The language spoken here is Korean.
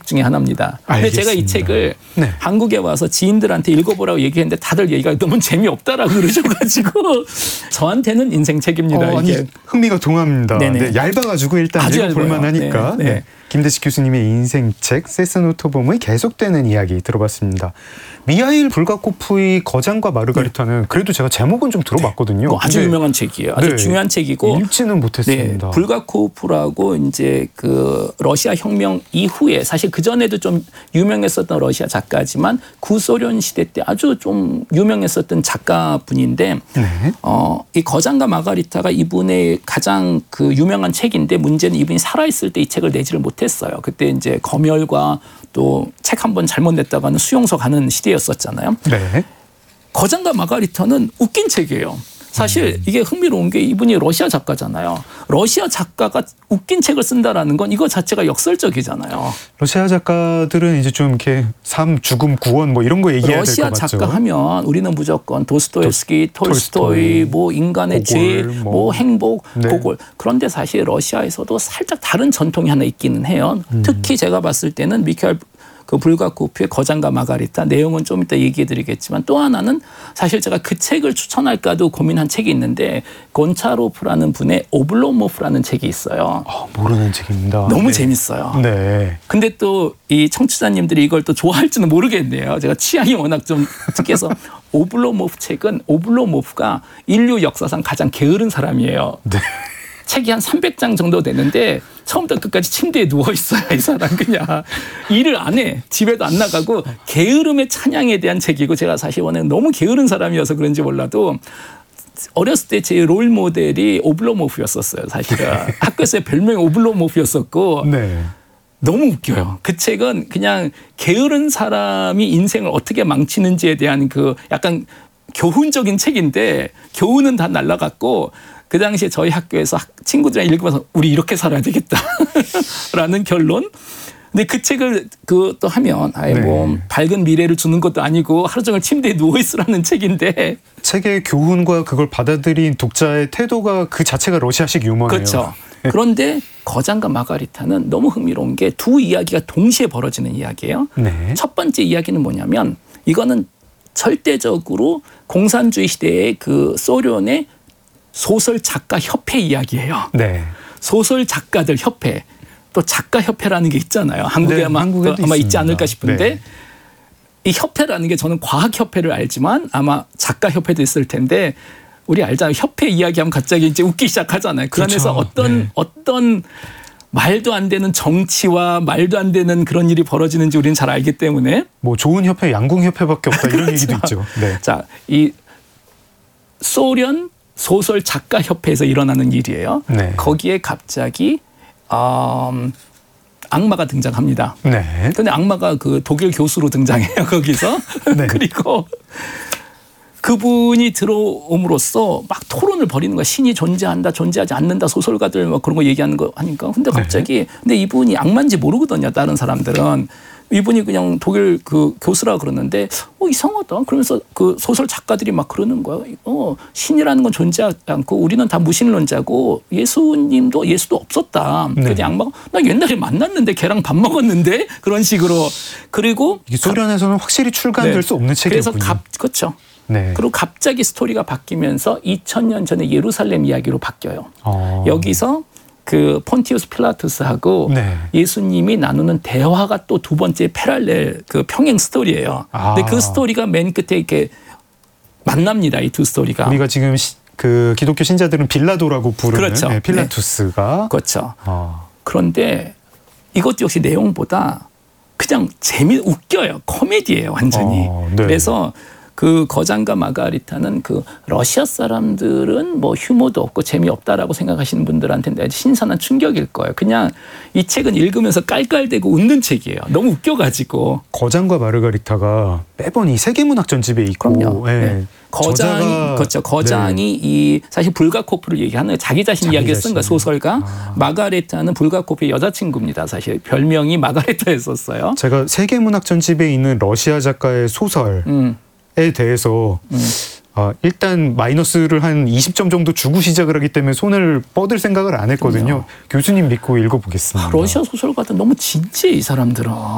중에 하나입니다. 근데 제가 이 책을 네. 한국에 와서 지인들한테 읽어보라고 얘기했는데 다들 얘기가 너무 재미없다라고 그러셔가지고 저한테는 인생 책입니다. 이게. 아니, 흥미가 동합니다. 네, 얇아가지고 일단 읽어볼 만하니까. 네. 네. 김대식 교수님의 인생책 세스노 토범의 계속되는 이야기 들어봤습니다. 미하일 불가코프의 거장과 마르가리타는 그래도 제가 제목은 좀 들어봤거든요. 아주 유명한 책이에요. 아주 중요한 책이고 읽지는 못했습니다. 불가코프라고 이제 그 러시아 혁명 이후에 사실 그 전에도 좀 유명했었던 러시아 작가지만 구소련 시대 때 아주 좀 유명했었던 작가분인데 이 거장과 마가리타가 이분의 가장 그 유명한 책인데 문제는 이분이 살아있을 때 이 책을 내지를 못했어요. 그때 이제 검열과 또 책 한 번 잘못 냈다가는 수용소 가는 시대였었잖아요. 네. 거장과 마가리타는 웃긴 책이에요. 사실 이게 흥미로운 게 이분이 러시아 작가잖아요. 러시아 작가가 웃긴 책을 쓴다라는 건 이거 자체가 역설적이잖아요. 러시아 작가들은 이제 좀 이렇게 삶, 죽음, 구원 뭐 이런 거 얘기해야 될 것 같죠. 러시아 작가 하면 우리는 무조건 도스토옙스키, 톨스토이, 뭐 인간의 죄, 뭐 행복, 고골. 그런데 사실 러시아에서도 살짝 다른 전통이 하나 있기는 해요. 특히 제가 봤을 때는 미카엘 그 불가코프의 거장과 마가리타 내용은 좀 이따 얘기해드리겠지만 또 하나는 사실 제가 그 책을 추천할까도 고민한 책이 있는데 곤차로프라는 분의 오블로모프라는 책이 있어요. 모르는 책입니다. 너무 재밌어요. 네. 근데 또 이 청취자님들이 이걸 또 좋아할지는 모르겠네요. 제가 취향이 워낙 좀 특이해서 오블로모프 책은 오블로모프가 인류 역사상 가장 게으른 사람이에요. 네. 책이 한 300장 정도 되는데 처음부터 끝까지 침대에 누워있어요. 이 사람 그냥 일을 안 해. 집에도 안 나가고 게으름의 찬양에 대한 책이고 제가 사실 원래는 너무 게으른 사람이어서 그런지 몰라도 어렸을 때 제 롤 모델이 오블로모프였었어요. 사실은. 학교에서 별명이 오블로모프였었고 네. 너무 웃겨요. 그 책은 그냥 게으른 사람이 인생을 어떻게 망치는지에 대한 그 약간 교훈적인 책인데 교훈은 다 날라갔고 그 당시에 저희 학교에서 친구들이랑 읽으면서 우리 이렇게 살아야 되겠다라는 결론. 근데 그 책을 그것도 하면 뭐 밝은 미래를 주는 것도 아니고 하루 종일 침대에 누워 있으라는 책인데 책의 교훈과 그걸 받아들인 독자의 태도가 그 자체가 러시아식 유머네요. 그렇죠. 그런데 거장과 마가리타는 너무 흥미로운 게 두 이야기가 동시에 벌어지는 이야기예요. 네. 첫 번째 이야기는 뭐냐면 이거는 절대적으로 공산주의 시대의 그 소련의 소설 작가 협회 이야기예요. 네. 소설 작가들 협회. 또 작가 협회라는 게 있잖아요. 한국에 아마 있지 않을까 싶은데 네. 이 협회라는 게 저는 과학 협회를 알지만 아마 작가 협회도 있을 텐데 우리 알잖아요. 협회 이야기하면 갑자기 이제 웃기 시작하잖아요. 그 안에서 어떤 말도 안 되는 정치와 말도 안 되는 그런 일이 벌어지는지 우리는 잘 알기 때문에 뭐 좋은 협회, 양궁 협회밖에 없다 이런 얘기도 있죠. 네. 자, 이 소련 소설 작가 협회에서 일어나는 일이에요. 네. 거기에 갑자기 악마가 등장합니다. 네. 근데 악마가 그 독일 교수로 등장해요. 거기서. 네. 그리고 그분이 들어옴으로써 막 토론을 벌이는 거야. 신이 존재한다, 존재하지 않는다, 소설가들 막 그런 거 얘기하는 거 하니까. 근데 갑자기 근데 이분이 악마인지 모르거든요. 다른 사람들은. 이분이 그냥 독일 그 교수라 그러는데 이상하다. 그러면서 그 소설 작가들이 막 그러는 거야. 신이라는 건 존재하지 않고 우리는 다 무신론자고 예수도 없었다. 그런데 악마가 나 옛날에 만났는데 걔랑 밥 먹었는데 그런 식으로. 그리고 이게 소련에서는 확실히 출간될 수 없는 책이었군요. 그래서 그렇죠. 네. 그리고 갑자기 스토리가 바뀌면서 2000년 전에 예루살렘 이야기로 바뀌어요. 여기서 그 폰티우스 필라투스하고 예수님이 나누는 대화가 또 두 번째 패럴렐 그 평행 스토리예요. 근데 그 스토리가 맨 끝에 이렇게 만납니다. 이 두 스토리가. 우리가 지금 그 기독교 신자들은 빌라도라고 부르는 그렇죠. 필라투스가. 그렇죠. 그런데 이것 역시 내용보다 그냥 웃겨요. 코미디예요, 완전히. 그래서 그 거장과 마가리타는 그 러시아 사람들은 뭐 휴머도 없고 재미없다라고 생각하시는 분들한테는 신선한 충격일 거예요. 그냥 이 책은 읽으면서 깔깔대고 웃는 책이에요. 너무 웃겨가지고. 거장과 마르가리타가 매번 이 세계문학 전집에 있고. 그럼요. 네. 거장이 이 사실 불가코프를 얘기하는 거예요. 자기 자신 이야기를 쓴 거예요. 소설가. 마가레타는 불가코프의 여자친구입니다. 사실 별명이 마가레타였었어요. 제가 세계문학 전집에 있는 러시아 작가의 소설 에 대해서 일단 마이너스를 한 20점 정도 주고 시작을 하기 때문에 손을 뻗을 생각을 안 했거든요. 교수님 믿고 읽어보겠습니다. 러시아 소설가들 너무 진지해 이 사람들은.